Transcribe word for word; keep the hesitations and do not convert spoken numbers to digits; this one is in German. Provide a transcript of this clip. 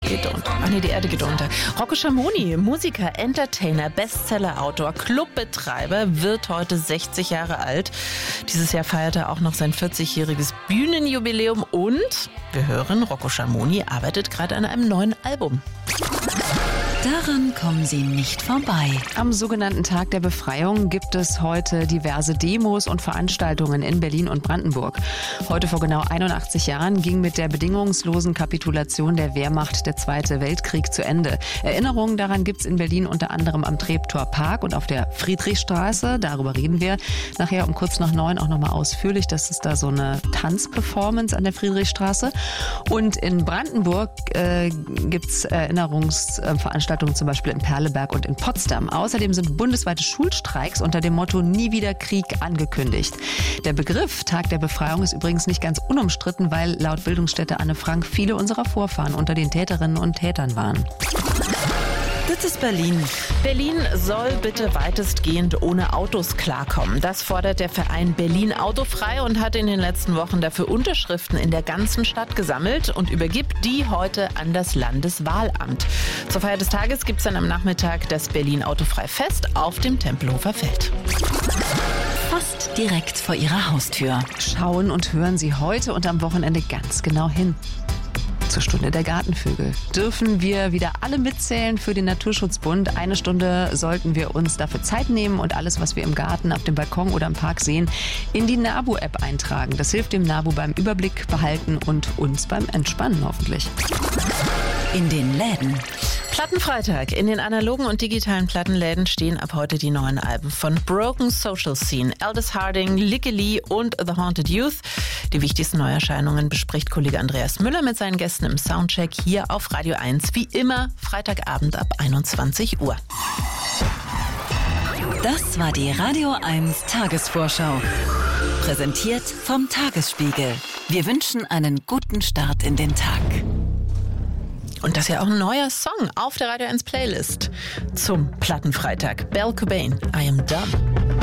geht unter. Ah nee, die Erde geht unter. Rocco Schamoni, Musiker, Entertainer, Bestseller-Autor, Clubbetreiber, wird heute sechzig Jahre alt. Dieses Jahr feiert er auch noch sein vierzigjähriges Bühnenjubiläum und wir hören, Rocco Schamoni arbeitet gerade an einem neuen Album. Daran kommen Sie nicht vorbei. Am sogenannten Tag der Befreiung gibt es heute diverse Demos und Veranstaltungen in Berlin und Brandenburg. Heute vor genau einundachtzig Jahren ging mit der bedingungslosen Kapitulation der Wehrmacht der Zweite Weltkrieg zu Ende. Erinnerungen daran gibt es in Berlin unter anderem am Treptower Park und auf der Friedrichstraße. Darüber reden wir nachher um kurz nach neun auch nochmal ausführlich. Das ist da so eine Tanzperformance an der Friedrichstraße. Und in Brandenburg äh, gibt es Erinnerungsveranstaltungen zum Beispiel in Perleberg und in Potsdam. Außerdem sind bundesweite Schulstreiks unter dem Motto Nie wieder Krieg angekündigt. Der Begriff Tag der Befreiung ist übrigens nicht ganz unumstritten, weil laut Bildungsstätte Anne Frank viele unserer Vorfahren unter den Täterinnen und Tätern waren. Das ist Berlin. Berlin soll bitte weitestgehend ohne Autos klarkommen. Das fordert der Verein Berlin Autofrei und hat in den letzten Wochen dafür Unterschriften in der ganzen Stadt gesammelt und übergibt die heute an das Landeswahlamt. Zur Feier des Tages gibt es dann am Nachmittag das Berlin Autofrei Fest auf dem Tempelhofer Feld. Fast direkt vor Ihrer Haustür. Schauen und hören Sie heute und am Wochenende ganz genau hin. Zur Stunde der Gartenvögel dürfen wir wieder alle mitzählen für den Naturschutzbund. Eine Stunde sollten wir uns dafür Zeit nehmen und alles, was wir im Garten, auf dem Balkon oder im Park sehen, in die NABU-App eintragen. Das hilft dem NABU beim Überblick behalten und uns beim Entspannen hoffentlich. In den Läden. Plattenfreitag. In den analogen und digitalen Plattenläden stehen ab heute die neuen Alben von Broken Social Scene, Aldous Harding, Licky Lee und The Haunted Youth. Die wichtigsten Neuerscheinungen bespricht Kollege Andreas Müller mit seinen Gästen im Soundcheck hier auf Radio eins. Wie immer, Freitagabend ab einundzwanzig Uhr. Das war die Radio eins Tagesvorschau. Präsentiert vom Tagesspiegel. Wir wünschen einen guten Start in den Tag. Und das ist ja auch ein neuer Song auf der Radio eins Playlist zum Plattenfreitag. Belle Cobain, I Am Dumb.